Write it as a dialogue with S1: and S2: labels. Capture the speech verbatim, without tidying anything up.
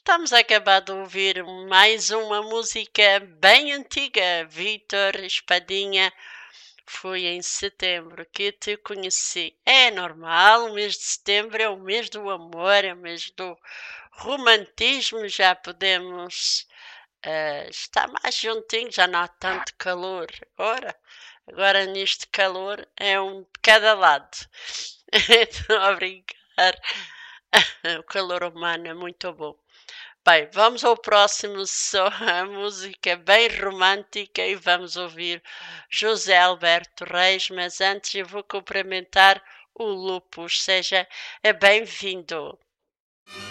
S1: Estamos a acabar de ouvir mais uma música bem antiga, Vítor Espadinha. Foi em setembro que te conheci. É normal, o mês de setembro é o mês do amor, é o mês do romantismo. Já podemos eh, estar mais juntinhos, já não há tanto calor. Ora, agora neste calor é um de cada lado. Estou a brincar. O calor humano é muito bom. Bem, vamos ao próximo som, a música bem romântica e vamos ouvir José Alberto Reis, mas antes eu vou cumprimentar o Lupus, seja bem-vindo.